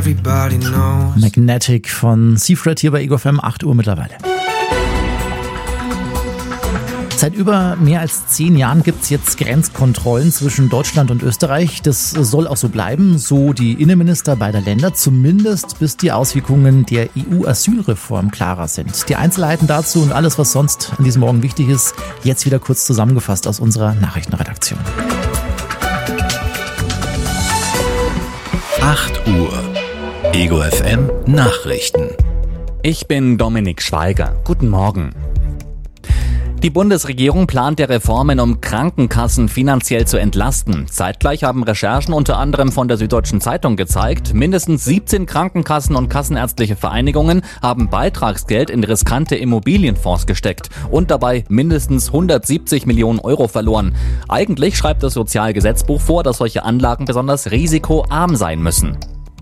everybody knows. Magnetic von Seafred hier bei Ego FM, 8 Uhr mittlerweile. Seit über mehr als 10 Jahren gibt es jetzt Grenzkontrollen zwischen Deutschland und Österreich. Das soll auch so bleiben, so die Innenminister beider Länder, zumindest bis die Auswirkungen der EU-Asylreform klarer sind. Die Einzelheiten dazu und alles, was sonst an diesem Morgen wichtig ist, jetzt wieder kurz zusammengefasst aus unserer Nachrichtenredaktion. 8 Uhr. Ego FM Nachrichten. Ich bin Dominik Schweiger. Guten Morgen. Die Bundesregierung plant ja Reformen, um Krankenkassen finanziell zu entlasten. Zeitgleich haben Recherchen unter anderem von der Süddeutschen Zeitung gezeigt, mindestens 17 Krankenkassen und kassenärztliche Vereinigungen haben Beitragsgeld in riskante Immobilienfonds gesteckt und dabei mindestens 170 Millionen Euro verloren. Eigentlich schreibt das Sozialgesetzbuch vor, dass solche Anlagen besonders risikoarm sein müssen.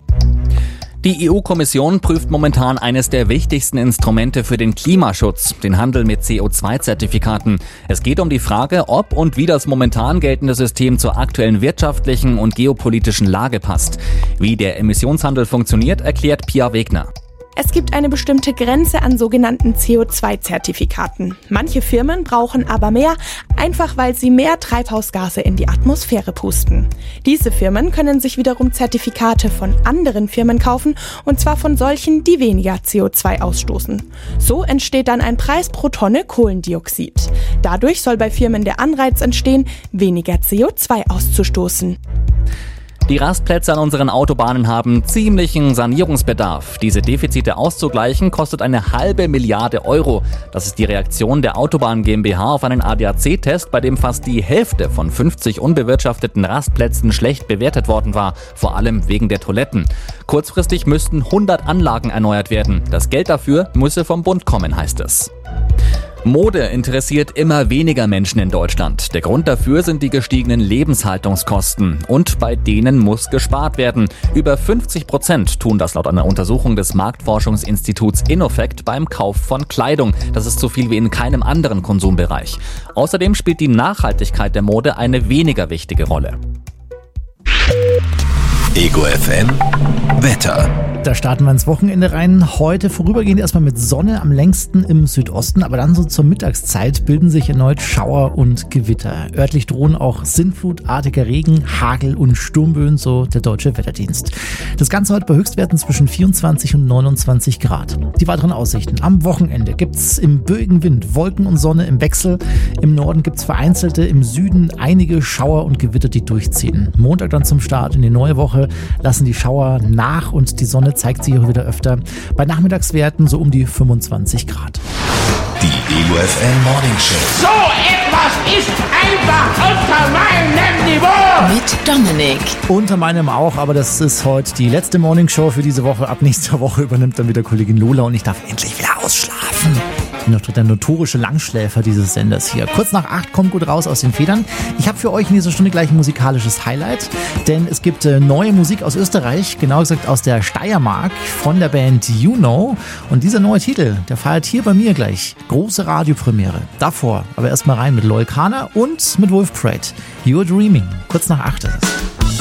Die EU-Kommission prüft momentan eines der wichtigsten Instrumente für den Klimaschutz, den Handel mit CO2-Zertifikaten. Es geht um die Frage, ob und wie das momentan geltende System zur aktuellen wirtschaftlichen und geopolitischen Lage passt. Wie der Emissionshandel funktioniert, erklärt Pia Wegner. Es gibt eine bestimmte Grenze an sogenannten CO2-Zertifikaten. Manche Firmen brauchen aber mehr, einfach weil sie mehr Treibhausgase in die Atmosphäre pusten. Diese Firmen können sich wiederum Zertifikate von anderen Firmen kaufen, und zwar von solchen, die weniger CO2 ausstoßen. So entsteht dann ein Preis pro Tonne Kohlendioxid. Dadurch soll bei Firmen der Anreiz entstehen, weniger CO2 auszustoßen. Die Rastplätze an unseren Autobahnen haben ziemlichen Sanierungsbedarf. Diese Defizite auszugleichen kostet eine ½ Milliarde Euro. Das ist die Reaktion der Autobahn GmbH auf einen ADAC-Test, bei dem fast die Hälfte von 50 unbewirtschafteten Rastplätzen schlecht bewertet worden war, vor allem wegen der Toiletten. Kurzfristig müssten 100 Anlagen erneuert werden. Das Geld dafür müsse vom Bund kommen, heißt es. Mode interessiert immer weniger Menschen in Deutschland. Der Grund dafür sind die gestiegenen Lebenshaltungskosten. Und bei denen muss gespart werden. Über 50% tun das laut einer Untersuchung des Marktforschungsinstituts Innofect beim Kauf von Kleidung. Das ist so viel wie in keinem anderen Konsumbereich. Außerdem spielt die Nachhaltigkeit der Mode eine weniger wichtige Rolle. Ego FM Wetter. Da starten wir ins Wochenende rein. Heute vorübergehend erstmal mit Sonne, am längsten im Südosten, aber dann so zur Mittagszeit bilden sich erneut Schauer und Gewitter. Örtlich drohen auch sinnflutartiger Regen, Hagel und Sturmböen, so der Deutsche Wetterdienst. Das Ganze heute bei Höchstwerten zwischen 24 und 29 Grad. Die weiteren Aussichten. Am Wochenende gibt's im böigen Wind Wolken und Sonne im Wechsel. Im Norden gibt's vereinzelte, im Süden einige Schauer und Gewitter, die durchziehen. Montag dann zum Start in die neue Woche lassen die Schauer nach und die Sonne zeigt sich auch wieder öfter. Bei Nachmittagswerten so um die 25 Grad. Die Ego FM Morning Show. So etwas ist einfach unter meinem Niveau. Mit Dominik. Unter meinem auch, aber das ist heute die letzte Morning Show für diese Woche. Ab nächster Woche übernimmt dann wieder Kollegin Lola und ich darf endlich wieder ausschlafen. Ich bin noch der notorische Langschläfer dieses Senders hier. Kurz nach 8 kommt gut raus aus den Federn. Ich habe für euch in dieser Stunde gleich ein musikalisches Highlight, denn es gibt neue Musik aus Österreich, genau gesagt aus der Steiermark von der Band You Know. Und dieser neue Titel, der feiert hier bei mir gleich große Radiopremiere. Davor aber erstmal rein mit Loyal Kana und mit Wolf Parade. You're Dreaming. Kurz nach 8 ist es.